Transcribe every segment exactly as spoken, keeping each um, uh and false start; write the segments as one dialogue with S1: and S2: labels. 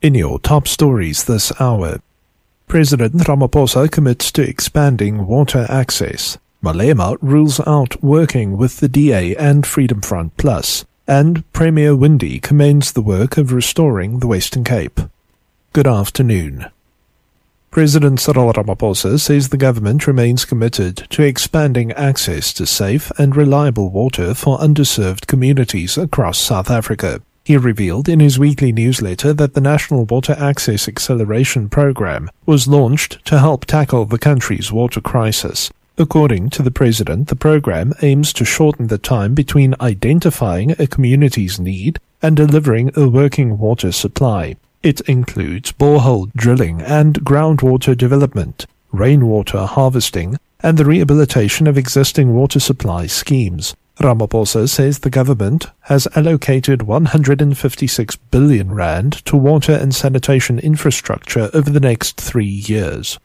S1: In your top stories this hour, President Ramaphosa commits to expanding water access. Malema rules out working with the D A and Freedom Front Plus. And Premier Windi commends the work of restoring the Western Cape. Good afternoon. President Cyril Ramaphosa says the government remains committed to expanding access to safe and reliable water for underserved communities across South Africa. He revealed in his weekly newsletter that the National Water Access Acceleration Program was launched to help tackle the country's water crisis. According to the President, the program aims to shorten the time between identifying a community's need and delivering a working water supply. It includes borehole drilling and groundwater development, rainwater harvesting, and the rehabilitation of existing water supply schemes. Ramaphosa says the government has allocated one hundred fifty-six billion rand to water and sanitation infrastructure over the next three years.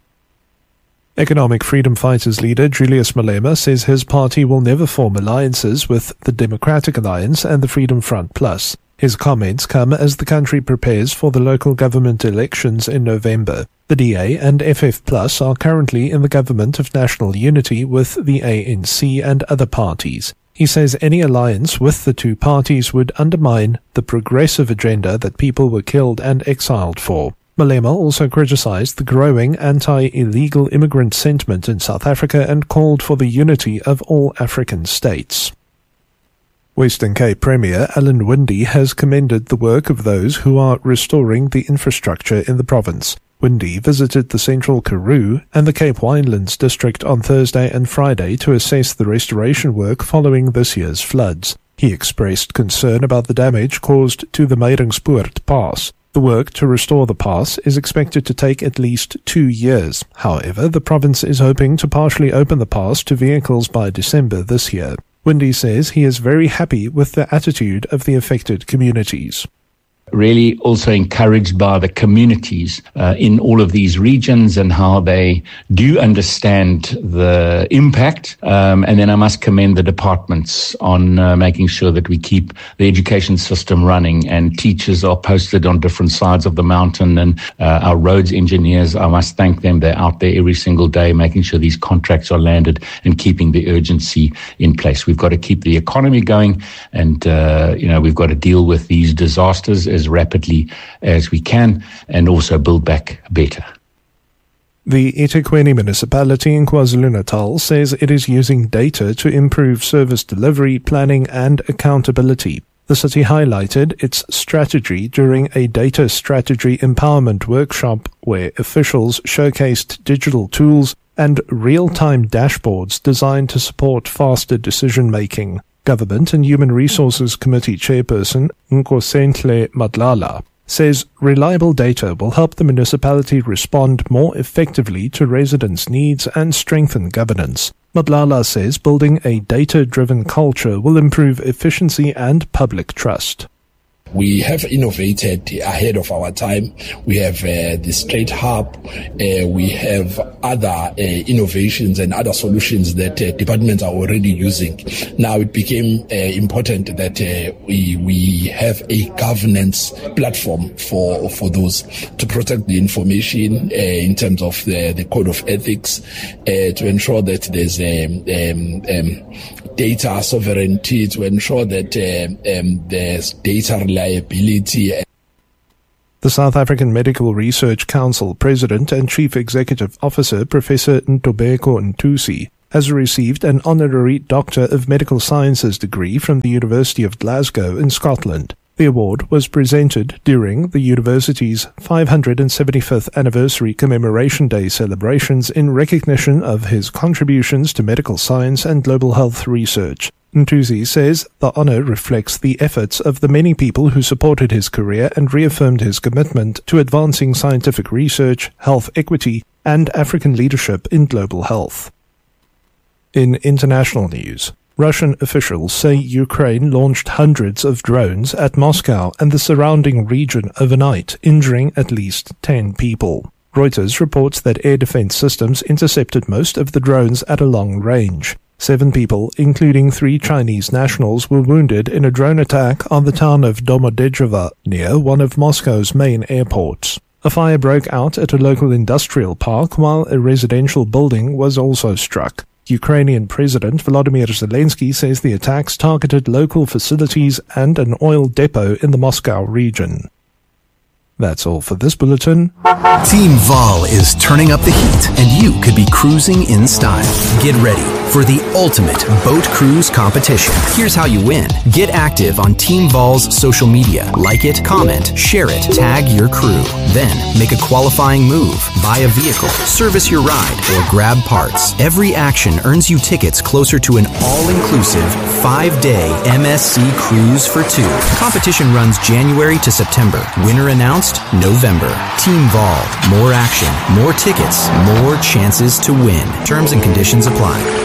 S1: Economic Freedom Fighters leader Julius Malema says his party will never form alliances with the Democratic Alliance and the Freedom Front Plus. His comments come as the country prepares for the local government elections in November. The D A and F F Plus are currently in the government of national unity with the A N C and other parties. He says any alliance with the two parties would undermine the progressive agenda that people were killed and exiled for. Malema also criticized the growing anti-illegal immigrant sentiment in South Africa and called for the unity of all African states. Western Cape Premier Alan Windi has commended the work of those who are restoring the infrastructure in the province. Windi visited the Central Karoo and the Cape Winelands district on Thursday and Friday to assess the restoration work following this year's floods. He expressed concern about the damage caused to the Meiringspoort Pass. The work to restore the pass is expected to take at least two years. However, the province is hoping to partially open the pass to vehicles by December this year. Windi says he is very happy with the attitude of the affected communities.
S2: Really also encouraged by the communities uh, in all of these regions and how they do understand the impact. Um, and then I must commend the departments on uh, making sure that we keep the education system running, and teachers are posted on different sides of the mountain, and uh, our roads engineers, I must thank them. They're out there every single day making sure these contracts are landed and keeping the urgency in place. We've got to keep the economy going, and uh, you know, we've got to deal with these disasters as rapidly as we can and also build back better.
S1: The eThekwini municipality in KwaZulu-Natal says it is using data to improve service delivery, planning and accountability. The city highlighted its strategy during a data strategy empowerment workshop where officials showcased digital tools and real-time dashboards designed to support faster decision-making. Government and Human Resources Committee Chairperson Nkosenhle Madlala says reliable data will help the municipality respond more effectively to residents' needs and strengthen governance. Madlala says building a data-driven culture will improve efficiency and public trust.
S3: We have innovated ahead of our time. We have uh, the Straight Hub. Uh, we have other uh, innovations and other solutions that uh, departments are already using. Now it became uh, important that uh, we we have a governance platform for for those to protect the information uh, in terms of the, the code of ethics, uh, to ensure that there's um, um, um, data sovereignty, to ensure that uh, um, there's data reliability.
S1: The South African Medical Research Council President and Chief Executive Officer Professor Ntobeko Ntusi has received an honorary Doctor of Medical Sciences degree from the University of Glasgow in Scotland. The award was presented during the university's five hundred seventy-fifth Anniversary Commemoration Day celebrations in recognition of his contributions to medical science and global health research. Ntusi says the honor reflects the efforts of the many people who supported his career and reaffirmed his commitment to advancing scientific research, health equity, and African leadership in global health. In international news, Russian officials say Ukraine launched hundreds of drones at Moscow and the surrounding region overnight, injuring at least ten people. Reuters reports that air defense systems intercepted most of the drones at a long range. Seven people, including three Chinese nationals, were wounded in a drone attack on the town of Domodedovo, near one of Moscow's main airports. A fire broke out at a local industrial park, while a residential building was also struck. Ukrainian President Volodymyr Zelensky says the attacks targeted local facilities and an oil depot in the Moscow region. That's all for this bulletin.
S4: Team Vol is turning up the heat, and you could be cruising in style. Get ready for the ultimate boat cruise competition. Here's how you win. Get active on Team Vol's social media. Like it, comment, share it, tag your crew. Then make a qualifying move, buy a vehicle, service your ride, or grab parts. Every action earns you tickets closer to an all-inclusive five-day M S C cruise for two. Competition runs January to September. Winner announced November. Team Vol. More action, more tickets, more chances to win. Terms and conditions apply.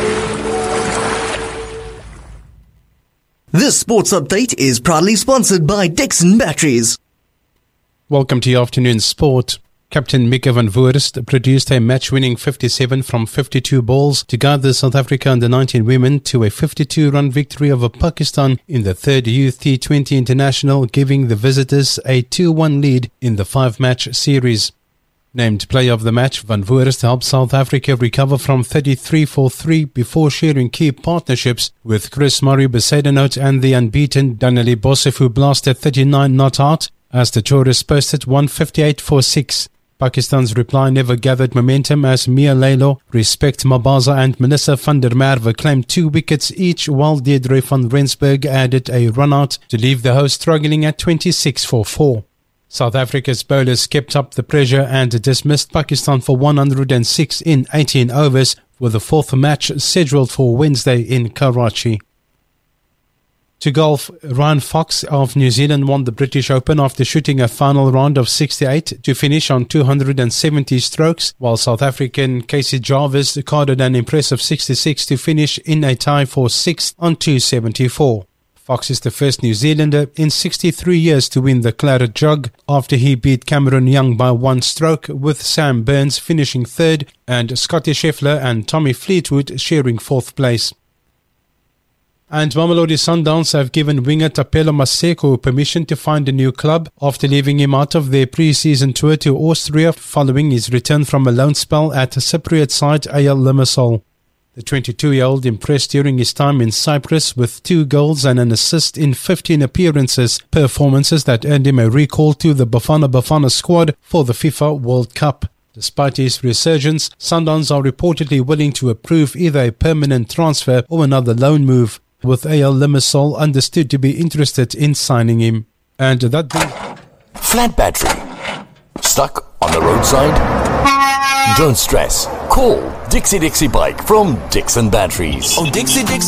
S5: This sports update is proudly sponsored by Dixon Batteries.
S6: Welcome to your afternoon sport. Captain Mika van Voorst produced a match-winning fifty-seven from fifty-two balls to guide the South Africa under nineteen women to a fifty-two run victory over Pakistan in the third Youth T twenty International, giving the visitors a two one lead in the five-match series. Named player of the match, Van Voorst helped South Africa recover from thirty-three for three before sharing key partnerships with Chris Murray Besaidenout and the unbeaten Daneli Bosef, who blasted thirty-nine not out, as the tourists posted one fifty-eight for six. Pakistan's reply never gathered momentum as Mia Lelo, Respect Mabaza and Melissa van der Merwe claimed two wickets each, while Deirdre van Rensburg added a run-out to leave the host struggling at twenty-six for four. South Africa's bowlers kept up the pressure and dismissed Pakistan for one hundred six in eighteen overs, with the fourth match scheduled for Wednesday in Karachi. To golf, Ryan Fox of New Zealand won the British Open after shooting a final round of sixty-eight to finish on two hundred seventy strokes, while South African Casey Jarvis carded an impressive sixty-six to finish in a tie for sixth on two seventy-four. Fox is the first New Zealander in sixty-three years to win the Claret Jug after he beat Cameron Young by one stroke, with Sam Burns finishing third and Scotty Scheffler and Tommy Fleetwood sharing fourth place. And Mamelodi Sundowns have given winger Tapelo Maseko permission to find a new club after leaving him out of their pre-season tour to Austria following his return from a loan spell at Cypriot side A L Limassol. The twenty-two-year-old impressed during his time in Cyprus with two goals and an assist in fifteen appearances, performances that earned him a recall to the Bafana Bafana squad for the FIFA World Cup. Despite his resurgence, Sundowns are reportedly willing to approve either a permanent transfer or another loan move, with A L Limassol understood to be interested in signing him. And that be...
S7: Flat battery. Stuck on the roadside? Don't stress. Call Dixie Dixie Bike from Dixon Batteries.
S8: Oh, Dixie Dixie.